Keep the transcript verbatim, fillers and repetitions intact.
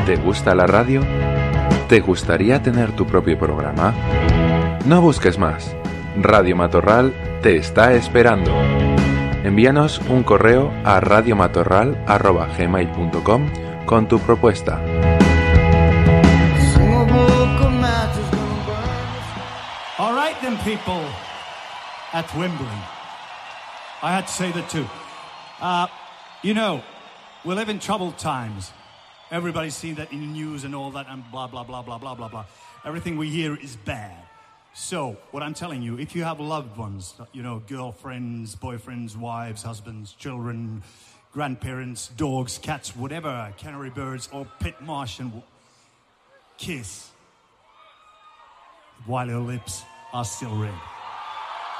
¿Te gusta la radio? ¿Te gustaría tener tu propio programa? No busques más. Radio Matorral te está esperando. Envíanos un correo a radiomatorral arroba gmail punto com con tu propuesta. All right then, people at Wembley. I had to say that too. Uh, you know, we live in troubled times. Everybody's seen that in the news and all that and blah, blah, blah, blah, blah, blah, blah. Everything we hear is bad. So, what I'm telling you, if you have loved ones, you know, girlfriends, boyfriends, wives, husbands, children, grandparents, dogs, cats, whatever, canary birds, or pet Martian, kiss while your lips are still red.